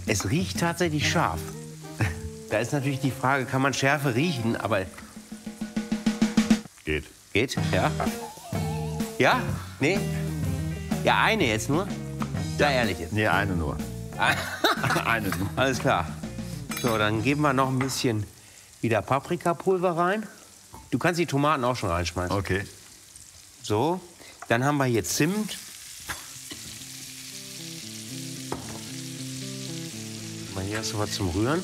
Es riecht tatsächlich scharf. Da ist natürlich die Frage, kann man Schärfe riechen, aber... Geht. Geht, ja. Ja? Nee? Ja, eine jetzt nur? Sei ehrlich jetzt. Nee, eine nur. Eine nur. Alles klar. So, dann geben wir noch ein bisschen wieder Paprikapulver rein. Du kannst die Tomaten auch schon reinschmeißen. Okay. So, dann haben wir hier Zimt. Mal hier hast du was zum Rühren.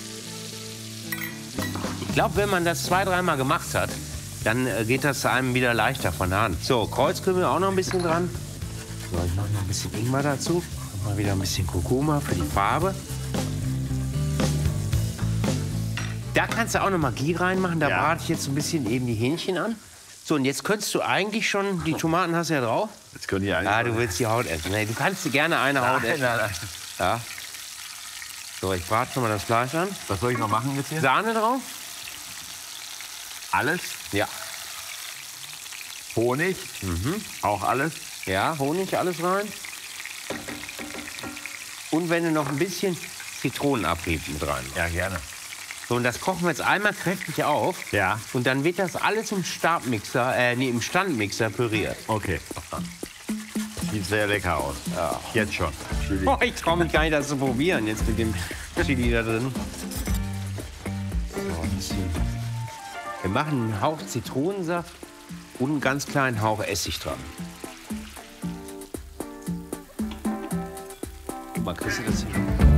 Ich glaube, wenn man das 2-, 3-mal gemacht hat, dann geht das einem wieder leichter von der Hand. So, Kreuzkümmel auch noch ein bisschen dran. So, ich mache noch ein bisschen Ingwer dazu. Mal wieder ein bisschen Kurkuma für die Farbe. Da kannst du auch noch Magie reinmachen. Da brate ich jetzt ein bisschen eben die Hähnchen an. So, und jetzt könntest du eigentlich schon, die Tomaten hast du ja drauf. Jetzt können die eigentlich. Ah, du willst die Haut essen. Nee, du kannst gerne eine Haut essen. Nein. Ja. So, ich brate schon mal das Fleisch an. Was soll ich noch machen jetzt hier? Sahne drauf? Alles? Ja. Honig? Auch alles? Ja, Honig, alles rein. Und wenn du noch ein bisschen Zitronenabrieb mit rein machst. Ja, gerne. So, und das kochen wir jetzt einmal kräftig auf. Ja. Und dann wird das alles im im Standmixer püriert. Okay. Sieht sehr lecker aus. Ja. Jetzt schon. Chili. Oh, ich traue mich gar nicht, das zu probieren, jetzt mit dem Chili da drin. So, ein bisschen. Wir machen einen Hauch Zitronensaft und einen ganz kleinen Hauch Essig dran. Guck mal, kriegst du das hin?